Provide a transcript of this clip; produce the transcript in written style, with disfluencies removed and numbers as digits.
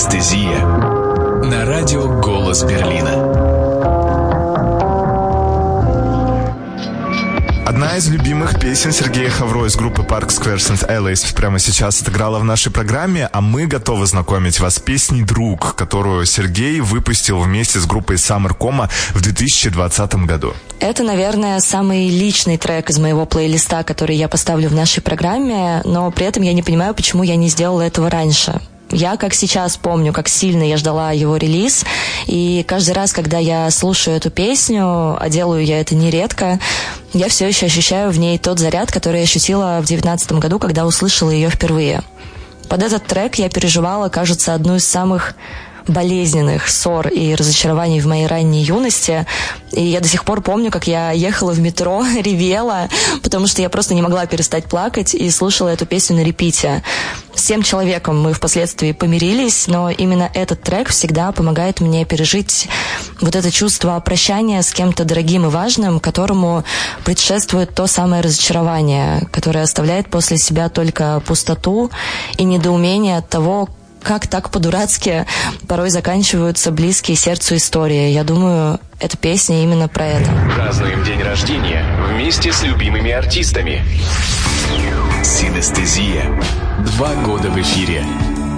Синестезия. На радио «Голос Берлина». Одна из любимых песен Сергея Хавро из группы Park Squares and Alleys прямо сейчас отыграла в нашей программе, а мы готовы знакомить вас с песней «Друг», которую Сергей выпустил вместе с группой Summer Coma в 2020 году. Это, наверное, самый личный трек из моего плейлиста, который я поставлю в нашей программе, но при этом я не понимаю, почему я не сделала этого раньше. Я, как сейчас, помню, как сильно я ждала его релиз, и каждый раз, когда я слушаю эту песню, а делаю я это нередко, я все еще ощущаю в ней тот заряд, который я ощутила в 2019 году, когда услышала ее впервые. Под этот трек я переживала, кажется, одну из самых болезненных ссор и разочарований в моей ранней юности. И я до сих пор помню, как я ехала в метро, ревела, потому что я просто не могла перестать плакать и слушала эту песню на репите. С тем человеком мы впоследствии помирились, но именно этот трек всегда помогает мне пережить вот это чувство прощания с кем-то дорогим и важным, которому предшествует то самое разочарование, которое оставляет после себя только пустоту и недоумение от того, как так по-дурацки порой заканчиваются близкие сердцу истории. Я думаю, эта песня именно про это. Празднуем день рождения вместе с любимыми артистами. Синестезия. 2 года в эфире.